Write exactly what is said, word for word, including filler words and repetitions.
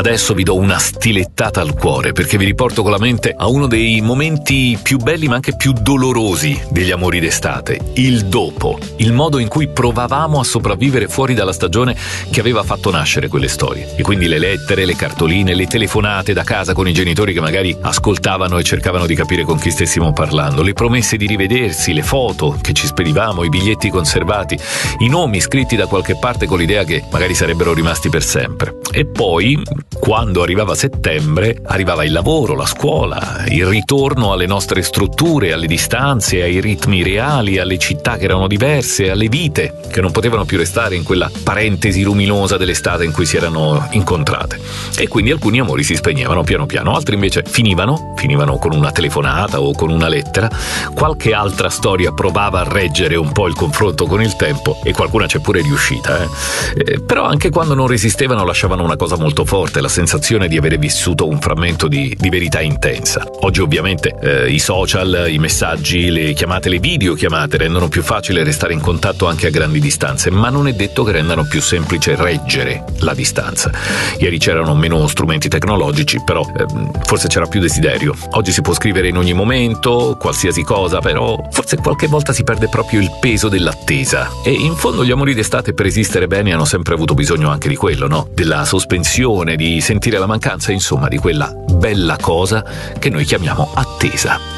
adesso vi do una stilettata al cuore, perché vi riporto con la mente a uno dei momenti più belli ma anche più dolorosi degli amori d'estate, il dopo, il modo in cui provavamo a sopravvivere fuori dalla stagione che aveva fatto nascere quelle storie. E quindi le lettere, le cartoline, le telefonate da casa con i genitori che magari ascoltavano e cercavano di capire con chi stessimo parlando, le promesse di rivedersi, le foto che ci spedivamo, i biglietti conservati, i nomi scritti da qualche parte con l'idea che magari sarebbero rimasti per sempre. E poi, quando arrivava settembre, arrivava il lavoro, la scuola, il ritorno alle nostre strutture, alle distanze, ai ritmi reali, alle città che erano diverse, alle vite che non potevano più restare in quella parentesi luminosa dell'estate in cui si erano incontrate. E quindi alcuni amori si spegnevano piano piano, altri invece finivano, finivano con una telefonata o con una lettera. Qualche altra storia provava a reggere un po' il confronto con il tempo e qualcuna c'è pure riuscita, eh? Eh, però anche quando non resistevano lasciavano una cosa molto forte, la sensazione di avere vissuto un frammento di, di verità intensa. Oggi ovviamente eh, i social, i messaggi, le chiamate, le videochiamate rendono più facile restare in contatto anche a grandi distanze, ma non è detto che rendano più semplice reggere la distanza. Ieri c'erano meno strumenti tecnologici, però eh, forse c'era più desiderio. Oggi si può scrivere in ogni momento, qualsiasi cosa, però forse qualche volta si perde proprio il peso dell'attesa. E in fondo gli amori d'estate, per esistere bene, hanno sempre avuto bisogno anche di quello, no? Della sospensione, di sentire la mancanza, insomma, di quella bella cosa che noi chiamiamo attesa.